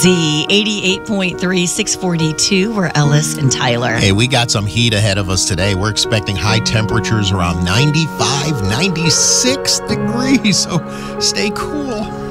Z 88.3, 642. We're Ellis and Tyler. Hey, we got some heat ahead of us today. We're expecting high temperatures around 95, 96 degrees, so stay cool.